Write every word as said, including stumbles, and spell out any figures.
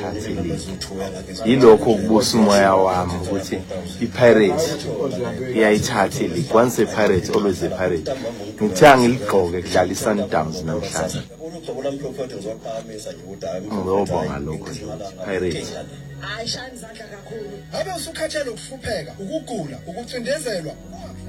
ngithathe league yilokho kubusa umoya wami ukuthi iPirates iyayithatha league once a Pirate always a Pirate ngithenga iligqoke kudlala iSundowns namhlanje ngiyobonga lokho Pirates ayishani izandla kakhulu abe usukhathela ukufupheka ukugula ukucindezelwa